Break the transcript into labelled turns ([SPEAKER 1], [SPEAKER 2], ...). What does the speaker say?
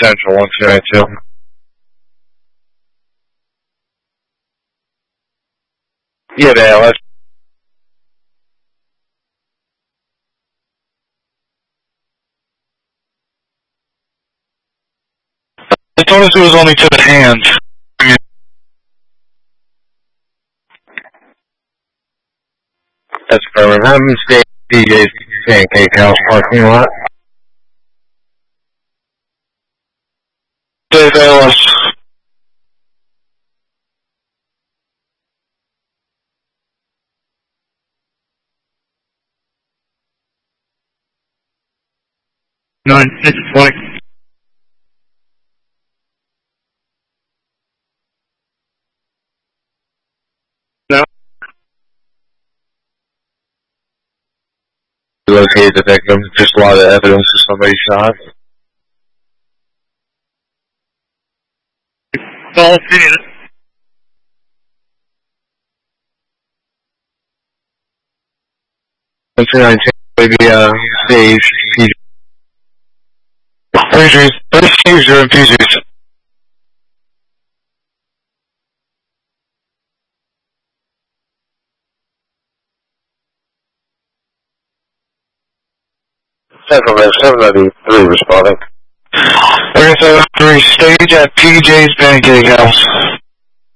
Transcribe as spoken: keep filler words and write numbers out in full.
[SPEAKER 1] Central one two nine two. Yeah, the L S. They told us it was only to the hands. That's perfect. I'm in State P J's Pancake House parking lot. Dave Ellis. Nine six twenty. No. Located the victim. Just a lot of evidence of somebody shot. All seen it. one two nine two, maybe, uh, Dave, P J. Freezers, first user and Freezers. Central Man seven ninety-three responding. three seven three, stage at P J's Pancake House.